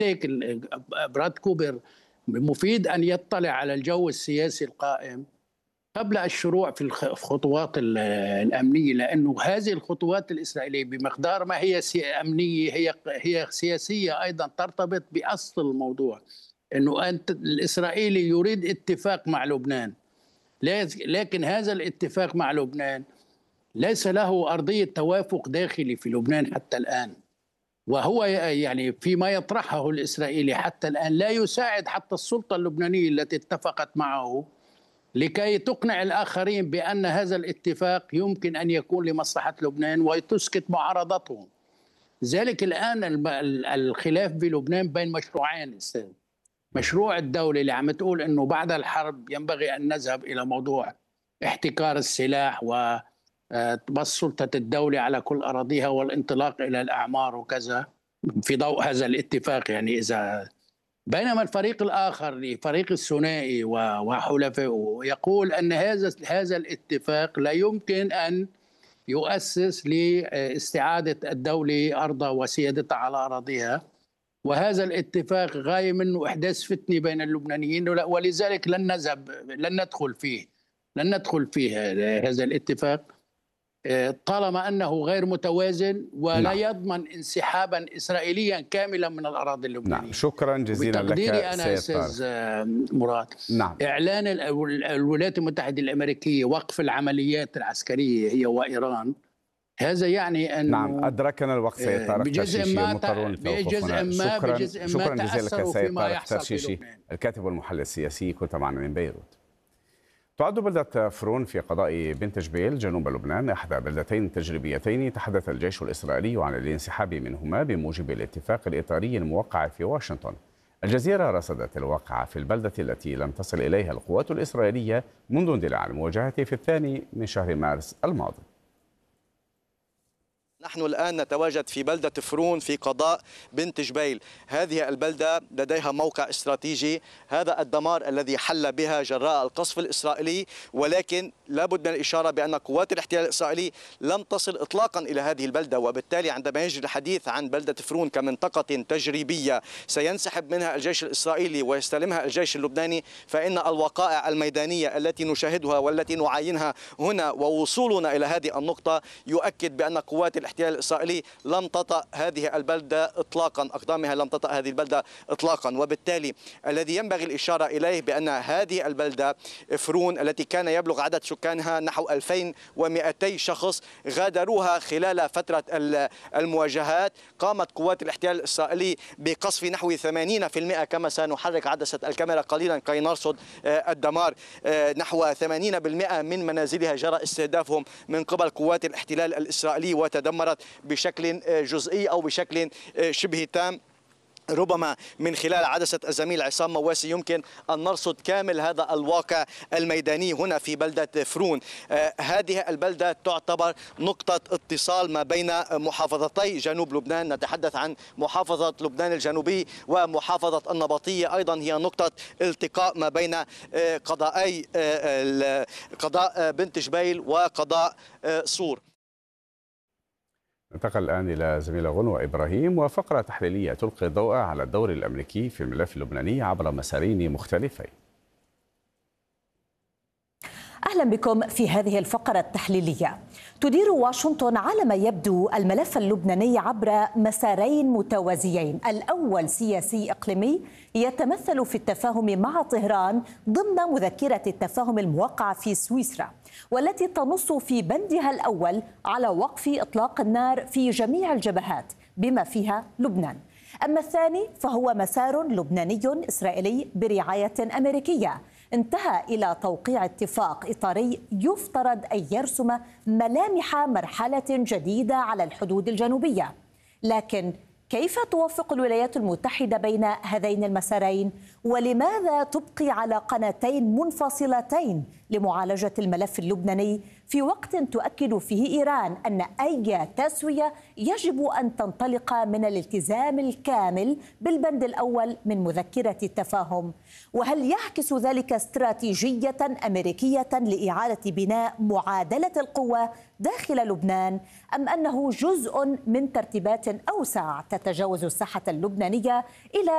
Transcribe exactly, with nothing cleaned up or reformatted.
ولذلك براد كوبر مفيد أن يطلع على الجو السياسي القائم قبل الشروع في الخطوات الأمنية، لأنه هذه الخطوات الإسرائيلية بمقدار ما هي أمنية هي هي سياسية أيضا، ترتبط بأصل الموضوع، أنه أنت الإسرائيلي يريد اتفاق مع لبنان، لكن هذا الاتفاق مع لبنان ليس له أرضية توافق داخلي في لبنان حتى الآن، وهو يعني فيما يطرحه الإسرائيلي حتى الآن لا يساعد حتى السلطة اللبنانية التي اتفقت معه لكي تقنع الآخرين بأن هذا الاتفاق يمكن أن يكون لمصلحة لبنان وتسكت معارضتهم. ذلك الآن الخلاف بلبنان بين مشروعين أستاذ. مشروع الدولة اللي عم تقول أنه بعد الحرب ينبغي أن نذهب إلى موضوع احتكار السلاح وبسط سلطة الدولة على كل أراضيها والانطلاق إلى الأعمار وكذا في ضوء هذا الاتفاق، يعني إذا بينما الفريق الآخر الفريق الثنائي وحلفائه يقول أن هذا هذا الاتفاق لا يمكن أن يؤسس لاستعادة الدولة أرضها وسيادتها على أراضيها، وهذا الاتفاق غاية منه إحداث فتنة بين اللبنانيين، ولذلك لن نذهب لن ندخل فيه لن ندخل فيه هذا الاتفاق طالما أنه غير متوازن ولا نعم. يضمن انسحابا إسرائيليا كاملا من الأراضي اللبنانية. نعم. شكرا جزيلا لك أنا أستاذ مراد. نعم. إعلان الولايات المتحدة الأمريكية وقف العمليات العسكرية هي وإيران، هذا يعني أن نعم أدركنا الوقت سيد طارق ترشيشي مضطرون بجزء ما شكرا بجزء شكرا ما جزيلا لك سيد طارق ترشيشي الكاتب والمحلل السياسي، كنت معنا من بيروت. تعد بلدة فرون في قضاء بنت جبيل جنوب لبنان إحدى بلدتين تجريبيتين تحدث الجيش الإسرائيلي عن الانسحاب منهما بموجب الاتفاق الإطاري الموقع في واشنطن. الجزيرة رصدت الواقعة في البلدة التي لم تصل إليها القوات الإسرائيلية منذ اندلاع المواجهة في الثاني من شهر مارس الماضي. نحن الآن نتواجد في بلدة فرون في قضاء بنت جبيل. هذه البلدة لديها موقع استراتيجي، هذا الدمار الذي حل بها جراء القصف الإسرائيلي، ولكن لابد من الإشارة بأن قوات الاحتلال الإسرائيلي لم تصل إطلاقا إلى هذه البلدة، وبالتالي عندما يجري الحديث عن بلدة فرون كمنطقة تجريبية سينسحب منها الجيش الإسرائيلي ويستلمها الجيش اللبناني، فإن الوقائع الميدانية التي نشاهدها والتي نعاينها هنا ووصولنا إلى هذه النقطة يؤكد بأن قوات الاحتلال الإسرائيلي لم تطأ هذه البلدة إطلاقا، أقدامها لم تطأ هذه البلدة إطلاقا. وبالتالي الذي ينبغي الإشارة إليه بأن هذه البلدة فرون التي كان يبلغ عدد سكانها نحو ألفين ومئتي شخص غادروها خلال فترة المواجهات. قامت قوات الاحتلال الإسرائيلي بقصف نحو ثمانين بالمئة كما سنحرك عدسة الكاميرا قليلا كي نرصد الدمار. نحو ثمانين بالمئة من منازلها جرى استهدافهم من قبل قوات الاحتلال الإسرائيلي وتدمرت بشكل جزئي أو بشكل شبه تام. ربما من خلال عدسة الزميل عصام مواسي يمكن أن نرصد كامل هذا الواقع الميداني هنا في بلدة فرون. آه هذه البلدة تعتبر نقطة اتصال ما بين محافظتي جنوب لبنان، نتحدث عن محافظة لبنان الجنوبي ومحافظة النبطية، أيضا هي نقطة التقاء ما بين آه قضائي آه قضاء بنت جبيل وقضاء آه صور. ننتقل الآن إلى زميلة غنوة إبراهيم وفقرة تحليلية تلقي الضوء على الدور الأمريكي في الملف اللبناني عبر مسارين مختلفين. أهلا بكم في هذه الفقرة التحليلية. تدير واشنطن على ما يبدو الملف اللبناني عبر مسارين متوازيين، الأول سياسي إقليمي يتمثل في التفاهم مع طهران ضمن مذكرة التفاهم الموقعة في سويسرا، والتي تنص في بندها الأول على وقف إطلاق النار في جميع الجبهات بما فيها لبنان. أما الثاني فهو مسار لبناني إسرائيلي برعاية أمريكية انتهى إلى توقيع اتفاق إطاري يفترض أن يرسم ملامح مرحلة جديدة على الحدود الجنوبية. لكن كيف توفق الولايات المتحدة بين هذين المسارين؟ ولماذا تبقي على قناتين منفصلتين لمعالجة الملف اللبناني في وقت تؤكد فيه إيران أن أي تسوية يجب أن تنطلق من الالتزام الكامل بالبند الأول من مذكرة التفاهم؟ وهل يعكس ذلك استراتيجية أمريكية لإعادة بناء معادلة القوى داخل لبنان، أم أنه جزء من ترتيبات أوسع تتجاوز الساحة اللبنانية إلى